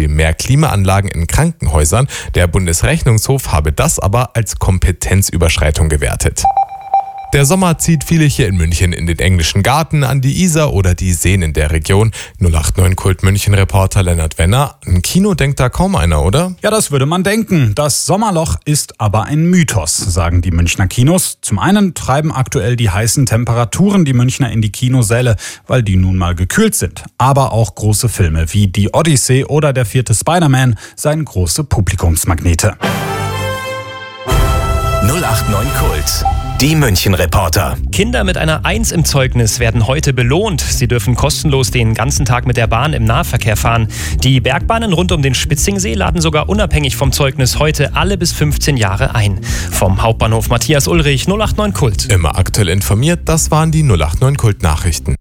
Beispiel mehr Klimaanlagen in Krankenhäusern. Der Bundesrechnungshof habe das aber als Kompetenzüberschreitung gewertet. Der Sommer zieht viele hier in München in den englischen Garten, an die Isar oder die Seen in der Region. 089 Kult München-Reporter Lennart Wenner. Ein Kino denkt da kaum einer, oder? Ja, das würde man denken. Das Sommerloch ist aber ein Mythos, sagen die Münchner Kinos. Zum einen treiben aktuell die heißen Temperaturen die Münchner in die Kinosäle, weil die nun mal gekühlt sind. Aber auch große Filme wie Die Odyssee oder der 4. Spider-Man seien große Publikumsmagnete. 089 Kult. Die München-Reporter. Kinder mit einer 1 im Zeugnis werden heute belohnt. Sie dürfen kostenlos den ganzen Tag mit der Bahn im Nahverkehr fahren. Die Bergbahnen rund um den Spitzingsee laden sogar unabhängig vom Zeugnis heute alle bis 15 Jahre ein. Vom Hauptbahnhof Matthias Ulrich, 089 Kult. Immer aktuell informiert, das waren die 089 Kult Nachrichten.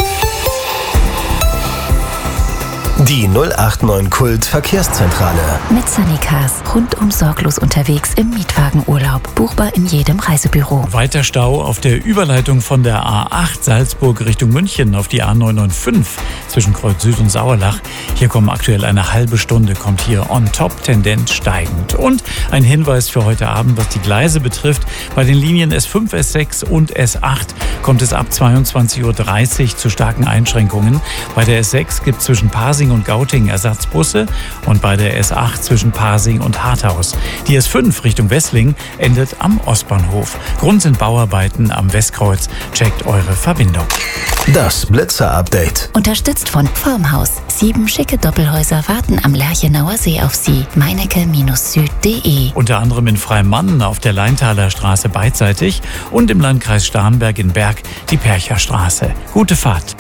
Die 089 Kult Verkehrszentrale. Mit Sunnycars. Rundum sorglos unterwegs im Mietwagenurlaub. Buchbar in jedem Reisebüro. Weiter Stau auf der Überleitung von der A8 Salzburg Richtung München auf die A995 zwischen Kreuz Süd und Sauerlach. Hier kommen aktuell eine halbe Stunde, kommt hier on top, Tendenz steigend. Und ein Hinweis für heute Abend, was die Gleise betrifft. Bei den Linien S5, S6 und S8 kommt es ab 22.30 Uhr zu starken Einschränkungen. Bei der S6 gibt es zwischen Pasing und Gauting Ersatzbusse und bei der S8 zwischen Pasing und Harthaus. Die S5 Richtung Wessling endet am Ostbahnhof. Grund sind Bauarbeiten am Westkreuz. Checkt eure Verbindung. Das Blitzer-Update. Unterstützt von Formhaus. 7 schicke Doppelhäuser warten am Lerchenauer See auf Sie. meinecke-süd.de. Unter anderem in Freimann auf der Leintaler Straße beidseitig und im Landkreis Starnberg in Berg die Percherstraße. Gute Fahrt.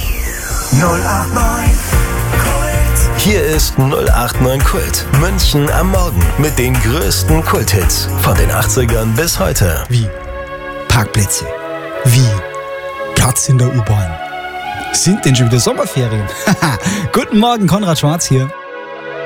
089 Kult. Hier ist 089 Kult. München am Morgen mit den größten Kulthits von den 80ern bis heute. Wie? Parkplätze. Wie? Platz in der U-Bahn. Sind denn schon wieder Sommerferien? Guten Morgen, Konrad Schwarz hier.